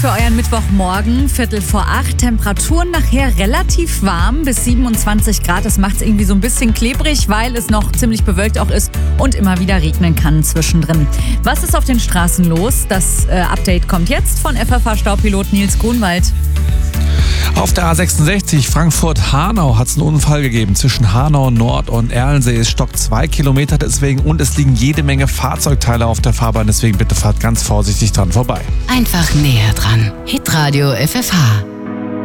für euren Mittwochmorgen, 7:45. Temperaturen nachher relativ warm, bis 27 Grad. Das macht es irgendwie so ein bisschen klebrig, weil es noch ziemlich bewölkt auch ist und immer wieder regnen kann zwischendrin. Was ist auf den Straßen los? Das Update kommt jetzt von FFH-Staupilot Nils Grunwald. Auf der A66 Frankfurt-Hanau hat es einen Unfall gegeben. Zwischen Hanau Nord und Erlensee. Es stockt 2 Kilometer deswegen und es liegen jede Menge Fahrzeugteile auf der Fahrbahn. Deswegen bitte fahrt ganz vorsichtig dran vorbei. Einfach näher dran. Hitradio FFH.